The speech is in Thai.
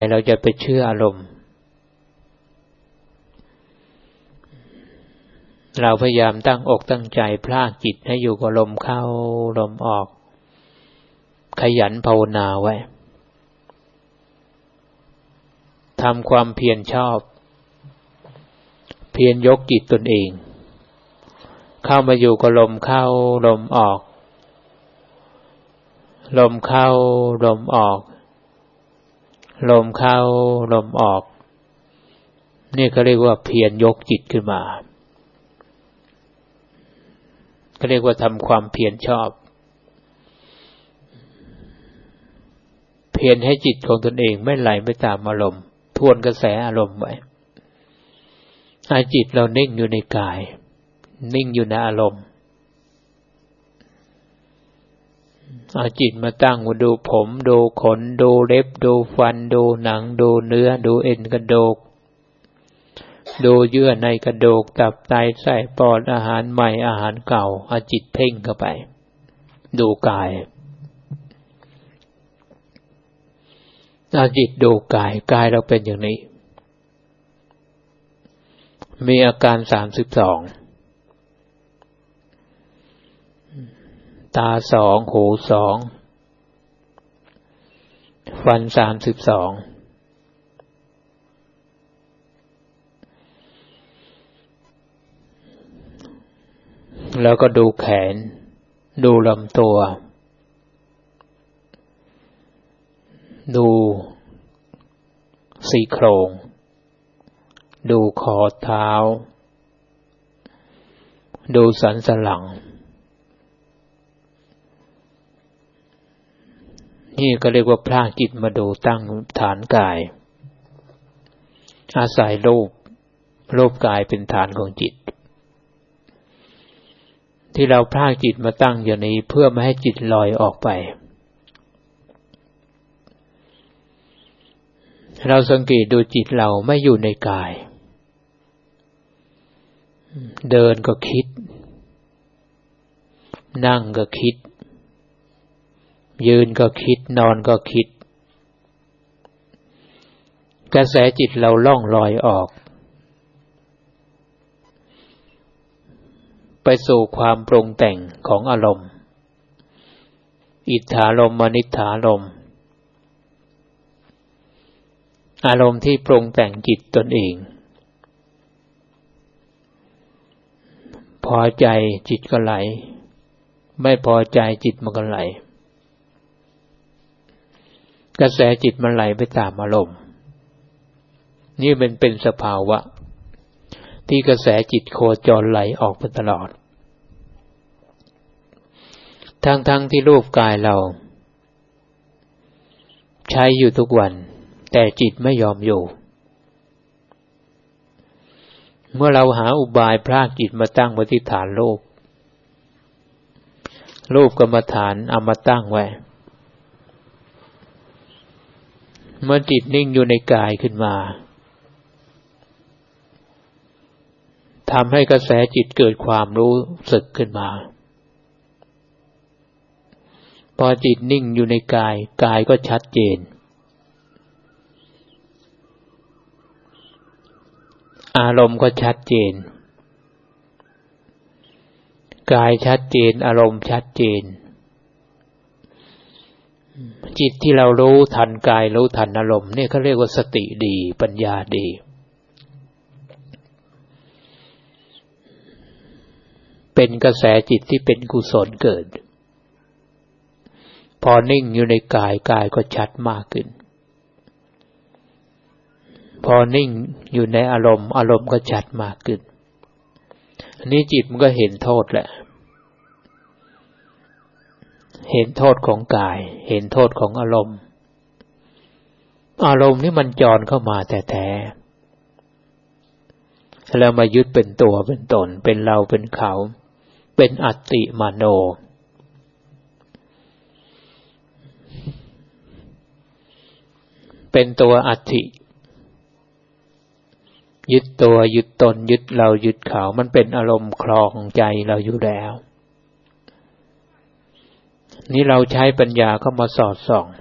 เราจะไปเชื่ออารมณ์เราพยายามตั้งอกตั้งใจพลากจิตให้อยู่กับลมเข้าลมออกขยันภาวนาไว้ทำความเพียรชอบเพียรยกจิตตนเองเข้ามาอยู่กับลมเข้าลมออกลมเข้าลมออกลมเข้าลมออกนี่เขาเรียกว่าเพียรยกจิตขึ้นมาเขาเรียกว่าทำความเพียรชอบเพียรให้จิตของตนเองไม่ไหลไปตามอารมณ์ทวนกระแสอารมณ์ไว้ให้จิตเรานิ่งอยู่ในกายนิ่งอยู่ในอารมณ์เอาจิตมาตั้งมาดูผมดูขนดูเล็บดูฟันดูหนังดูเนื้อดูเอ็นกระดูกดูเยื่อในกระดูกตับไตไส้ปอดอาหารใหม่อาหารเก่าเอาจิตเพ่งเข้าไปดูกายเอาจิตดูกายกายเราเป็นอย่างนี้มีอาการ32ตา2หู2ฟัน32แล้วก็ดูแขนดูลำตัวดูซี่โครงดูคอเท้าดูสันหลังนี่ก็เรียกว่าพลากจิตมาดูตั้งฐานกายอาศัยรูปกายเป็นฐานของจิตที่เราพลากจิตมาตั้งอยู่นี้เพื่อไม่ให้จิตลอยออกไปเราสังเกตดูจิตเราไม่อยู่ในกายเดินก็คิดนั่งก็คิดยืนก็คิดนอนก็คิดกระแสจิตเราล่องลอยออกไปสู่ความปรุงแต่งของอารมณ์อิทธารมณ์มนิทธารมณ์อารมณ์ที่ปรุงแต่งจิตตนเองพอใจจิตก็ไหลไม่พอใจจิตมันก็ไหลกระแสจิตมันไหลไปตามอารมณ์นี่มันเป็นสภาวะที่กระแสจิตโคจรไหลออกไปตลอดทั้งที่รูปกายเราใช้อยู่ทุกวันแต่จิตไม่ยอมอยู่เมื่อเราหาอุบายพรากจิตมาตั้งไว้ที่ฐานรูปกรรมฐานเอามาตั้งไว้เมื่อจิตนิ่งอยู่ในกายขึ้นมาทำให้กระแสจิตเกิดความรู้สึกขึ้นมาพอจิตนิ่งอยู่ในกายกายก็ชัดเจนอารมณ์ก็ชัดเจนกายชัดเจนอารมณ์ชัดเจนจิตที่เรารู้ทันกายรู้ทันอารมณ์นี่เขาเรียกว่าสติดีปัญญาดีเป็นกระแสจิตที่เป็นกุศลเกิดพอนิ่งอยู่ในกายกายก็ชัดมากขึ้นพอนิ่งอยู่ในอารมณ์อารมณ์ก็ชัดมากขึ้นอันนี้จิตมันก็เห็นโทษแหละเห็นโทษของกายเห็นโทษของอารมณ์นี่มันจรเข้ามาแท้ๆแล้วมายึดเป็นตัวเป็นตนเป็นเราเป็นเขาเป็นอัตติมโนเป็นตัวอัตถิยึดตัวยึดตนยึดเรายึดเขามันเป็นอารมณ์ครองใจเราอยู่แล้วนี่เราใช้ปัญญาเข้ามาสอดส่อง